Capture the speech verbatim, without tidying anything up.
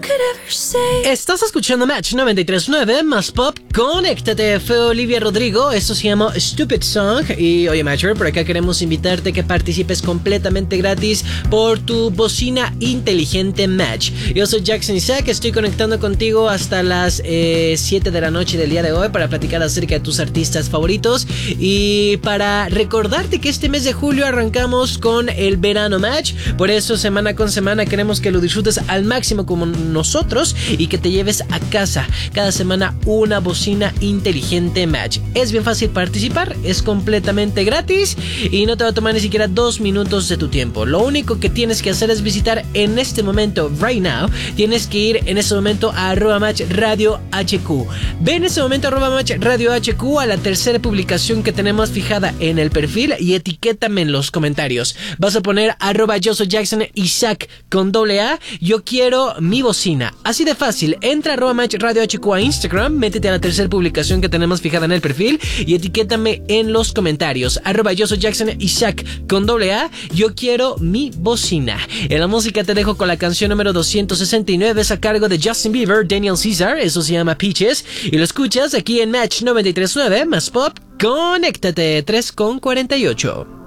Estás escuchando Match noventa y tres punto nueve más Pop. Conéctate, fue Olivia Rodrigo. Esto se llama Stupid Song. Y oye, Matcher, por acá queremos invitarte a que participes completamente gratis por tu bocina inteligente Match. Yo soy Jackson Isaac, estoy conectando contigo hasta las eh, siete de la noche del día de hoy para platicar acerca de tus artistas favoritos y para recordarte que este mes de julio arrancamos con el verano Match. Por eso semana con semana queremos que lo disfrutes al máximo como nosotros y que te lleves a casa cada semana una bocina inteligente Match. Es bien fácil participar, es completamente gratis y no te va a tomar ni siquiera dos minutos de tu tiempo. Lo único que tienes que hacer es visitar en este momento, right now, tienes que ir en este momento a arroba match radio hq. Ve en este momento a arroba match radio hq a la tercera publicación que tenemos fijada en el perfil y etiquétame en los comentarios. Vas a poner arroba yo soy Jackson Isaac con doble A, yo quiero mi bocina. Así de fácil, entra a arroba match radio hq a Instagram, métete a la tercera publicación que tenemos fijada en el perfil y etiquétame en los comentarios. Arroba yo soy Jackson Isaac con doble A, yo quiero mi bocina. En la música te dejo con la canción número doscientos sesenta y nueve, es a cargo de Justin Bieber, Daniel Caesar, eso se llama Peaches, y lo escuchas aquí en Match noventa y tres punto nueve más Pop. Conéctate, tres con cuarenta y ocho.